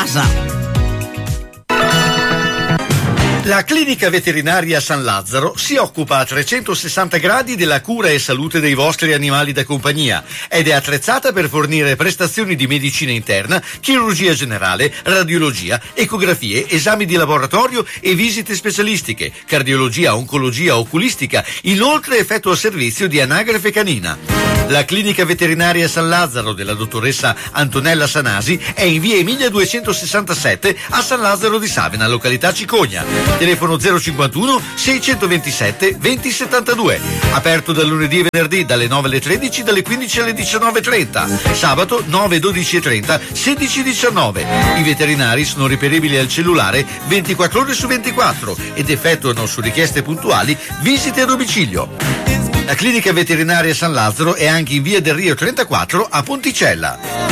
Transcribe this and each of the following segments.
casa. La clinica veterinaria San Lazzaro si occupa a 360 gradi della cura e salute dei vostri animali da compagnia ed è attrezzata per fornire prestazioni di medicina interna, chirurgia generale, radiologia, ecografie, esami di laboratorio e visite specialistiche, cardiologia, oncologia, oculistica. Inoltre effettua servizio di anagrafe canina. La clinica veterinaria San Lazzaro della dottoressa Antonella Sanasi è in via Emilia 267 a San Lazzaro di Savena, località Cicogna. Telefono 051 627 2072. Aperto dal lunedì e venerdì dalle 9 alle 13, dalle 15 alle 19.30. Sabato 9, 12 e 30, 16 19. I veterinari sono reperibili al cellulare 24 ore su 24 ed effettuano su richieste puntuali visite a domicilio. La clinica veterinaria San Lazzaro è anche in via del Rio 34 a Ponticella.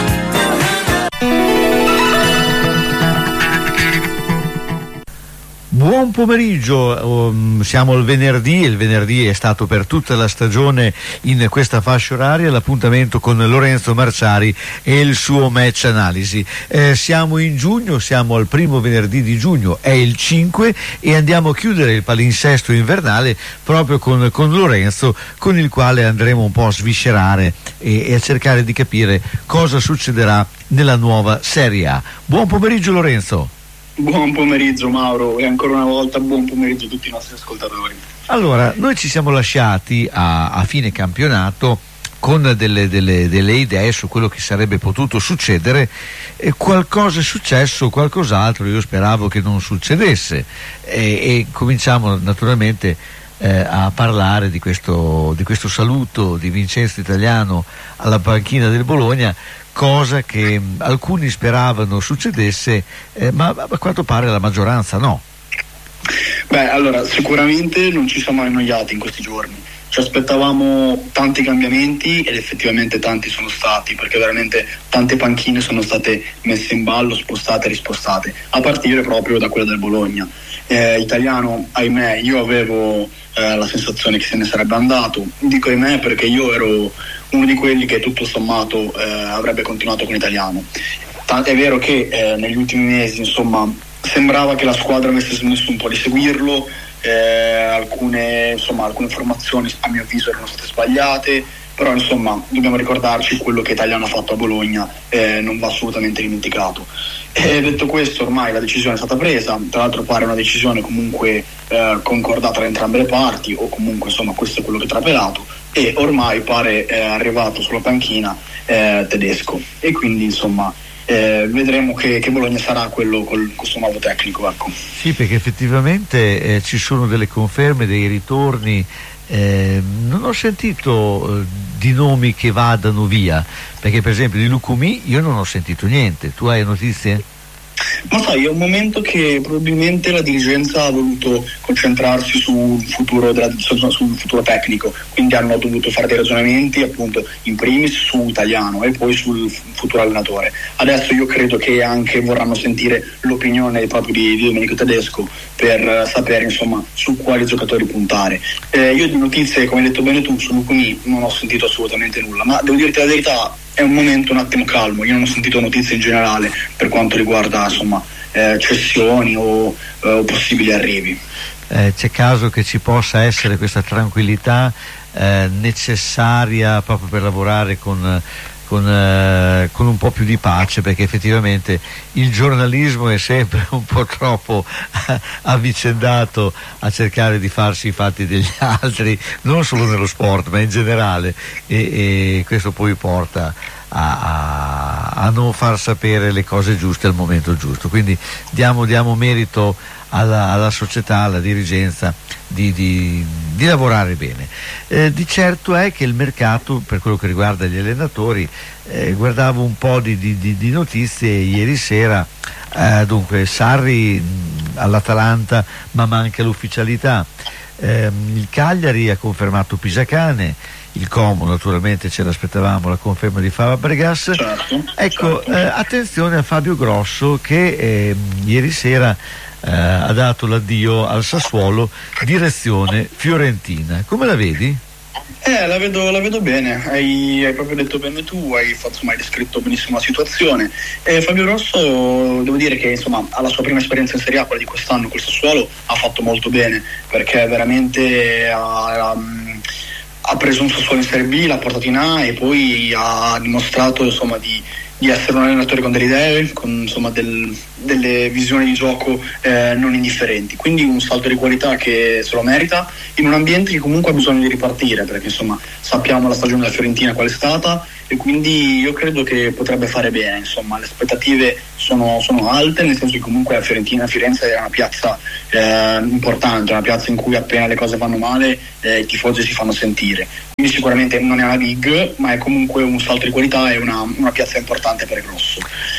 Buon pomeriggio, siamo al venerdì, il venerdì è stato per tutta la stagione in questa fascia oraria l'appuntamento con Lorenzo Marciari e il suo match analisi. Siamo in giugno, siamo al primo venerdì di giugno, è il 5 e andiamo a chiudere il palinsesto invernale proprio con Lorenzo, con il quale andremo un po' a sviscerare e a cercare di capire cosa succederà nella nuova Serie A. Buon pomeriggio Lorenzo. Buon pomeriggio Mauro e ancora una volta buon pomeriggio a tutti i nostri ascoltatori. Allora, noi ci siamo lasciati a fine campionato con delle idee su quello che sarebbe potuto succedere e qualcosa è successo, qualcos'altro io speravo che non succedesse e cominciamo naturalmente a parlare di questo saluto di Vincenzo Italiano alla panchina del Bologna, cosa che alcuni speravano succedesse, ma a quanto pare la maggioranza no. Beh, allora sicuramente non ci siamo annoiati in questi giorni, ci aspettavamo tanti cambiamenti ed effettivamente tanti sono stati, perché veramente tante panchine sono state messe in ballo, spostate e rispostate, a partire proprio da quella del Bologna. Italiano, ahimè, io avevo la sensazione che se ne sarebbe andato, dico ahimè perché io ero uno di quelli che tutto sommato avrebbe continuato con Italiano. È vero che negli ultimi mesi insomma sembrava che la squadra avesse smesso un po' di seguirlo, alcune informazioni a mio avviso erano state sbagliate, però insomma dobbiamo ricordarci quello che Italiano ha fatto a Bologna, non va assolutamente dimenticato. Detto questo, ormai la decisione è stata presa, tra l'altro pare una decisione comunque concordata da entrambe le parti, o comunque insomma questo è quello che è trapelato, e ormai pare arrivato sulla panchina Tedesco, e quindi insomma vedremo che Bologna sarà quello col suo nuovo tecnico, ecco. Sì, perché effettivamente ci sono delle conferme, dei ritorni. Non ho sentito di nomi che vadano via, perché per esempio di Lucumí io non ho sentito niente. Tu hai notizie? Ma sai, è un momento che probabilmente la dirigenza ha voluto concentrarsi sul futuro tecnico, quindi hanno dovuto fare dei ragionamenti appunto in primis su Italiano e poi sul futuro allenatore. Adesso io credo che anche vorranno sentire l'opinione proprio di Domenico Tedesco per sapere insomma su quali giocatori puntare. Io di notizie, come hai detto bene tu, su Lucumí non ho sentito assolutamente nulla, ma devo dirti la verità, è un momento un attimo calmo, io non ho sentito notizie in generale per quanto riguarda insomma cessioni o possibili arrivi. C'è caso che ci possa essere questa tranquillità necessaria proprio per lavorare con un po' più di pace, perché effettivamente il giornalismo è sempre un po' troppo avvicendato a cercare di farsi i fatti degli altri, non solo nello sport ma in generale, e questo poi porta a non far sapere le cose giuste al momento giusto. Quindi diamo merito alla società, alla dirigenza di lavorare bene. Di certo è che il mercato, per quello che riguarda gli allenatori, guardavo un po' di notizie ieri sera. Dunque Sarri all'Atalanta, ma manca l'ufficialità. Il Cagliari ha confermato Pisacane, il Como naturalmente ce l'aspettavamo, la conferma di Fabregas. Ecco, attenzione a Fabio Grosso che ieri sera ha dato l'addio al Sassuolo, direzione Fiorentina. Come la vedi? La vedo bene, hai proprio detto bene tu, hai descritto benissimo la situazione. Fabio Grosso, devo dire che insomma alla sua prima esperienza in Serie A, quella di quest'anno, quel Sassuolo, ha fatto molto bene, perché veramente ha preso un Sassuolo in Serie B, l'ha portato in A e poi ha dimostrato insomma di essere un allenatore con delle idee, con insomma delle visioni di gioco non indifferenti, quindi un salto di qualità che se lo merita in un ambiente che comunque ha bisogno di ripartire, perché insomma sappiamo la stagione della Fiorentina qual è stata, e quindi io credo che potrebbe fare bene. Insomma, le aspettative sono alte, nel senso che comunque la Firenze è una piazza importante, una piazza in cui appena le cose vanno male i tifosi si fanno sentire, quindi sicuramente non è una big, ma è comunque un salto di qualità e una piazza importante per il Grosso.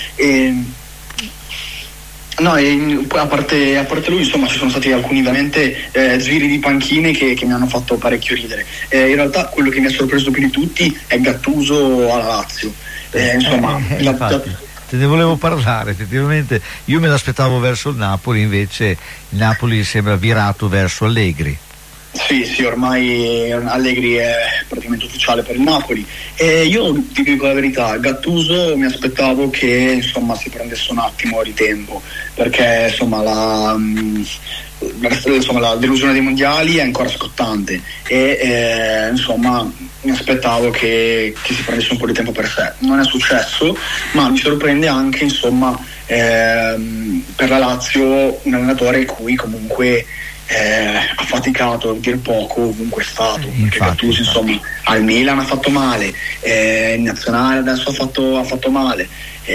A parte lui, insomma, ci sono stati alcuni veramente giri di panchine che mi hanno fatto parecchio ridere. In realtà quello che mi ha sorpreso più di tutti è Gattuso alla Lazio. Infatti, te ne volevo parlare, effettivamente io me l'aspettavo verso il Napoli, invece il Napoli sembra virato verso Allegri. Sì, ormai Allegri è praticamente ufficiale per il Napoli. Io ti dico la verità, Gattuso mi aspettavo che insomma si prendesse un attimo di tempo, perché insomma la delusione dei mondiali è ancora scottante e insomma mi aspettavo che si prendesse un po' di tempo per sé. Non è successo, ma mi sorprende anche insomma per la Lazio un allenatore cui comunque ha faticato a dir poco ovunque è stato, perché Gattuso insomma al Milan ha fatto male, in nazionale adesso ha fatto male,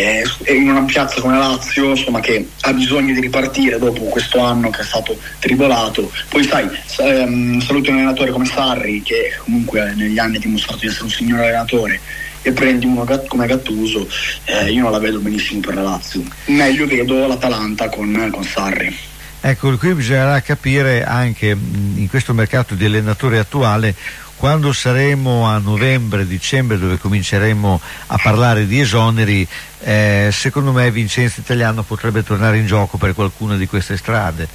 in una piazza come la Lazio insomma che ha bisogno di ripartire dopo questo anno che è stato tribolato. Poi sai, saluti un allenatore come Sarri, che comunque negli anni ha dimostrato di essere un signor allenatore, e prendi uno come Gattuso, io non la vedo benissimo per la Lazio. Meglio vedo l'Atalanta con Sarri. Ecco, qui bisognerà capire anche in questo mercato di allenatori attuale, quando saremo a novembre-dicembre, dove cominceremo a parlare di esoneri, secondo me Vincenzo Italiano potrebbe tornare in gioco per qualcuna di queste strade,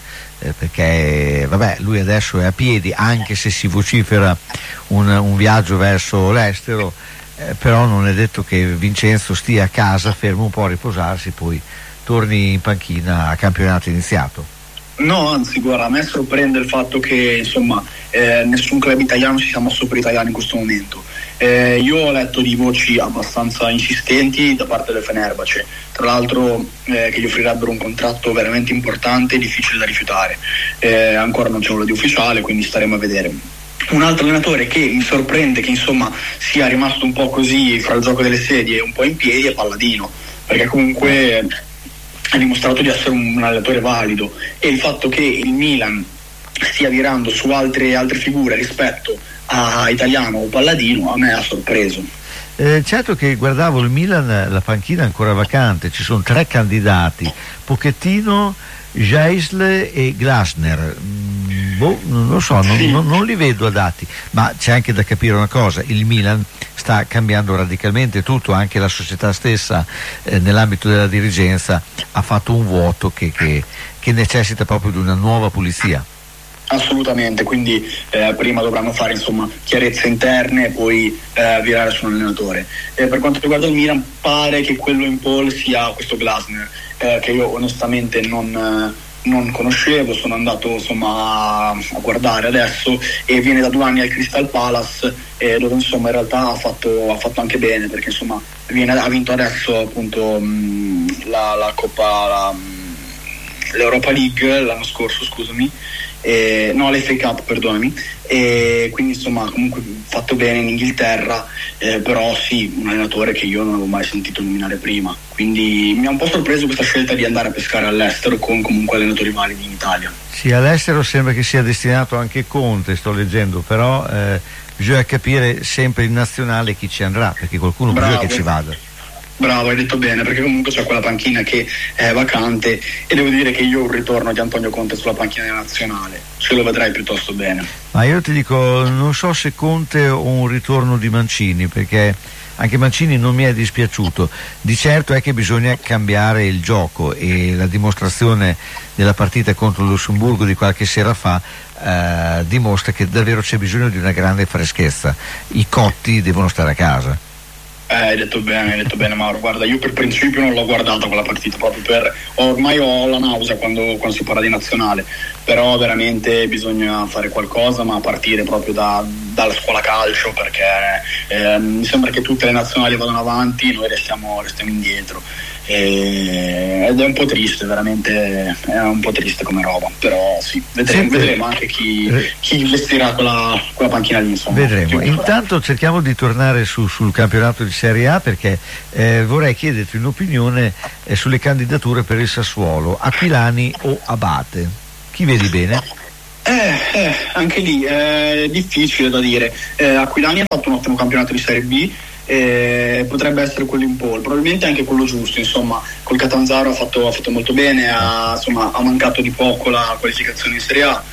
perché vabbè, lui adesso è a piedi, anche se si vocifera un viaggio verso l'estero, però non è detto che Vincenzo stia a casa fermo un po' a riposarsi, poi torni in panchina a campionato iniziato. No, anzi, guarda, a me sorprende il fatto che insomma nessun club italiano si sia mosso per italiano in questo momento. Io ho letto di voci abbastanza insistenti da parte del Fenerbahce, tra l'altro che gli offrirebbero un contratto veramente importante e difficile da rifiutare. Ancora non c'è nulla di ufficiale, quindi staremo a vedere. Un altro allenatore che mi sorprende che insomma sia rimasto un po' così fra il gioco delle sedie e un po' in piedi è Palladino, perché comunque ha dimostrato di essere un allenatore valido, e il fatto che il Milan stia virando su altre figure rispetto a Italiano o Palladino a me ha sorpreso. Certo che guardavo il Milan, la panchina è ancora vacante, ci sono 3 candidati, Pochettino, Geisle e Glasner. Non lo so, non li vedo adatti, ma c'è anche da capire una cosa: il Milan sta cambiando radicalmente tutto, anche la società stessa nell'ambito della dirigenza ha fatto un vuoto che necessita proprio di una nuova pulizia. Assolutamente, quindi prima dovranno fare insomma chiarezze interne e poi virare su un allenatore. Per quanto riguarda il Milan, pare che quello in pole sia questo Glasner, che io onestamente non conoscevo, sono andato insomma a guardare adesso, e viene da 2 anni al Crystal Palace, dove insomma in realtà ha fatto anche bene, perché insomma ha vinto adesso appunto la Coppa, l'Europa League l'anno scorso, scusami, l'FA Cup, perdonami, e quindi insomma comunque fatto bene in Inghilterra, però sì, un allenatore che io non avevo mai sentito nominare prima, quindi mi ha un po' sorpreso questa scelta di andare a pescare all'estero con comunque allenatori validi in Italia. Sì, all'estero sembra che sia destinato anche Conte, sto leggendo, però bisogna capire sempre in nazionale chi ci andrà, perché qualcuno bisogna che ci vada. Bravo, hai detto bene, perché comunque c'è quella panchina che è vacante, e devo dire che io un ritorno di Antonio Conte sulla panchina della nazionale ce lo vedrai piuttosto bene. Ma io ti dico, non so se Conte o un ritorno di Mancini, perché anche Mancini non mi è dispiaciuto. Di certo è che bisogna cambiare il gioco, e la dimostrazione della partita contro il Lussemburgo di qualche sera fa dimostra che davvero c'è bisogno di una grande freschezza. I cotti devono stare a casa. Hai detto bene Mauro, guarda, io per principio non l'ho guardata quella partita, proprio ormai ho la nausea quando si parla di nazionale, però veramente bisogna fare qualcosa, ma a partire proprio dalla scuola calcio, perché mi sembra che tutte le nazionali vadano avanti, noi restiamo indietro, ed è un po' triste, veramente è un po' triste come roba, però sì, vedremo anche chi vestirà quella panchina lì, insomma. Vedremo. Intanto cerchiamo di tornare sul campionato di Serie A, perché vorrei chiederti un'opinione sulle candidature per il Sassuolo, Aquilani o Abate. Chi vedi bene? Anche lì è difficile da dire. Aquilani ha fatto un ottimo campionato di Serie B, potrebbe essere quello in pole, probabilmente anche quello giusto, insomma, col Catanzaro ha fatto molto bene, ha mancato di poco la qualificazione in Serie A.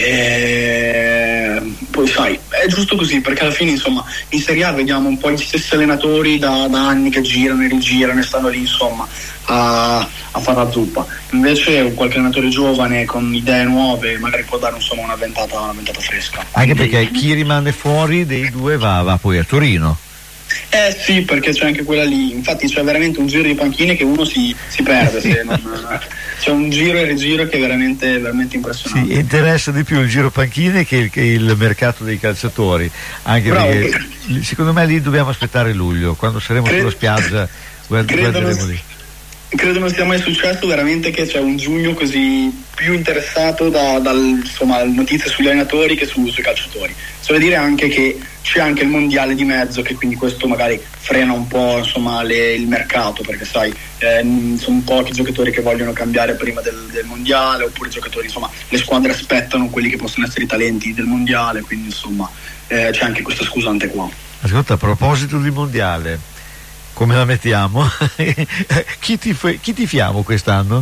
Poi sai, è giusto così, perché alla fine, insomma, in Serie A vediamo un po' gli stessi allenatori da anni che girano e rigirano e stanno lì, insomma, a fare la zuppa. Invece qualche allenatore giovane con idee nuove magari può dare, insomma, una ventata fresca. Anche perché chi rimane fuori dei due va poi a Torino. Sì, perché c'è anche quella lì, infatti c'è veramente un giro di panchine che uno si perde se non, c'è un giro e rigiro che è veramente impressionante. Sì, interessa di più il giro panchine che il mercato dei calciatori, anche perché secondo me lì dobbiamo aspettare luglio, quando saremo sulla spiaggia guarderemo lì. Credo non sia mai successo veramente che c'è un giugno così più interessato dalle notizie sugli allenatori che sui calciatori. Solo dire anche che c'è anche il mondiale di mezzo, che quindi questo magari frena un po', insomma, il mercato, perché sai, sono pochi giocatori che vogliono cambiare prima del mondiale, oppure giocatori, insomma, le squadre aspettano quelli che possono essere i talenti del mondiale, quindi insomma c'è anche questa scusante qua. Ascolta, a proposito di mondiale, come la mettiamo? Chi tifiamo quest'anno?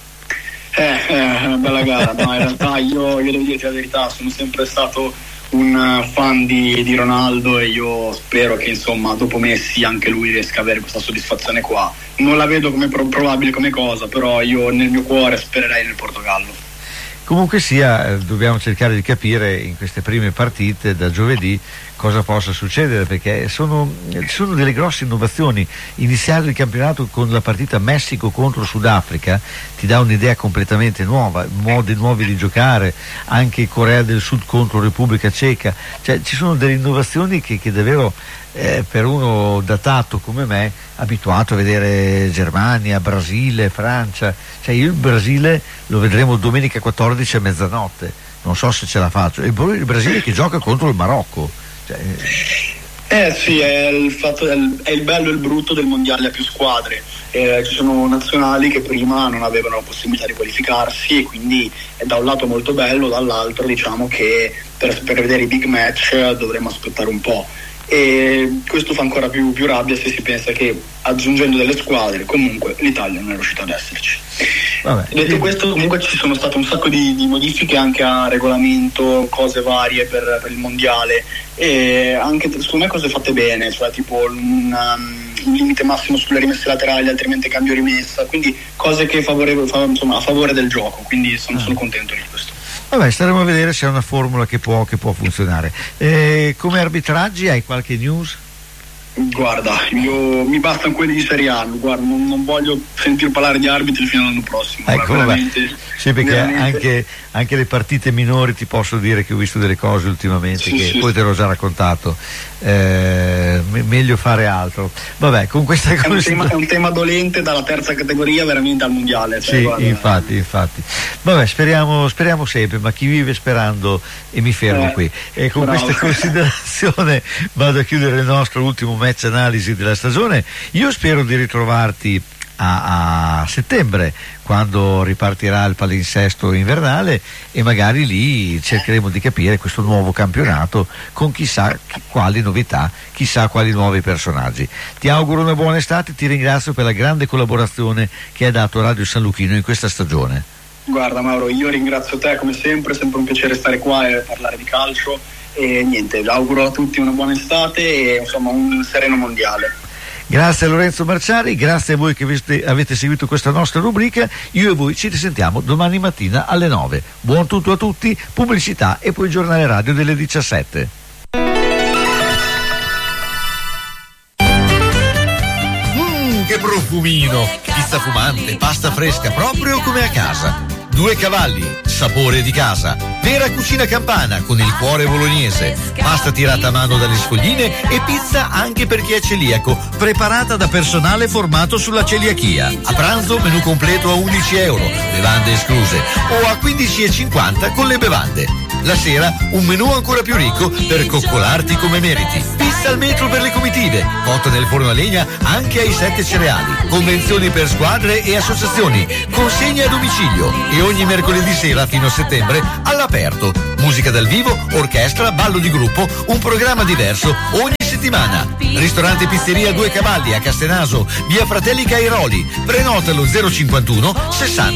Una bella gara, ma in realtà io devo dirti la verità, sono sempre stato un fan di Ronaldo, e io spero che, insomma, dopo Messi anche lui riesca a avere questa soddisfazione qua. Non la vedo come probabile come cosa, però io nel mio cuore spererei nel Portogallo. Comunque sia, dobbiamo cercare di capire in queste prime partite da giovedì cosa possa succedere, perché sono delle grosse innovazioni. Iniziare il campionato con la partita Messico contro Sudafrica ti dà un'idea completamente nuova, modi nuovi di giocare, anche Corea del Sud contro Repubblica Ceca, cioè ci sono delle innovazioni che davvero per uno datato come me, abituato a vedere Germania, Brasile, Francia, cioè io il Brasile lo vedremo domenica 14 a mezzanotte, non so se ce la faccio, e poi il Brasile che gioca contro il Marocco. Sì, è il bello e il brutto del mondiale a più squadre. Ci sono nazionali che prima non avevano la possibilità di qualificarsi, e quindi è da un lato molto bello, dall'altro diciamo che per vedere i big match dovremo aspettare un po', e questo fa ancora più rabbia se si pensa che aggiungendo delle squadre comunque l'Italia non è riuscita ad esserci. Detto questo, comunque ci sono state un sacco di modifiche anche a regolamento, cose varie per il mondiale, e anche secondo me cose fatte bene, cioè tipo un limite massimo sulle rimesse laterali, altrimenti cambio rimessa, quindi cose che a favore del gioco, quindi sono contento di questo. Vabbè, staremo a vedere se è una formula che può funzionare. Come arbitraggi hai qualche news? Guarda, mi bastano quelli di Serie A, guarda, non voglio sentir parlare di arbitri fino all'anno prossimo. Ecco, sì, perché veramente... anche le partite minori ti posso dire che ho visto delle cose ultimamente poi te l'ho già raccontato, meglio fare altro. Vabbè, con questa cosa è un tema dolente dalla terza categoria veramente al mondiale, cioè, sì, guarda, infatti. Vabbè, speriamo sempre, ma chi vive sperando, e mi fermo qui. E con questa considerazione vado a chiudere il nostro ultimo match analisi della stagione. Io spero di ritrovarti a settembre, quando ripartirà il palinsesto invernale, e magari lì cercheremo di capire questo nuovo campionato con chissà quali novità, chissà quali nuovi personaggi. Ti auguro una buona estate, ti ringrazio per la grande collaborazione che hai dato a Radio San Luchino in questa stagione. Guarda Mauro, io ringrazio te come sempre un piacere stare qua e parlare di calcio, e niente, auguro a tutti una buona estate e insomma un sereno mondiale. Grazie a Lorenzo Marciari, grazie a voi che avete seguito questa nostra rubrica. Io e voi ci risentiamo domani mattina alle 9. Buon tutto a tutti, pubblicità e poi giornale radio delle 17. Che profumino! Pizza fumante, pasta fresca, proprio come a casa. Due Cavalli, sapore di casa. Vera cucina campana con il cuore bolognese. Pasta tirata a mano dalle sfogline e pizza anche per chi è celiaco, preparata da personale formato sulla celiachia. A pranzo menù completo a €11, bevande escluse, o a €15,50 con le bevande. La sera un menù ancora più ricco per coccolarti come meriti. Pizza al metro per le comitive, cotta nel forno a legna anche ai 7 cereali. Convenzioni per squadre e associazioni, consegne a domicilio e ogni mercoledì sera fino a settembre all'aperto. Musica dal vivo, orchestra, ballo di gruppo, un programma diverso ogni settimana. Ristorante Pizzeria Due Cavalli a Castenaso, via Fratelli Cairoli. Prenota allo 051 60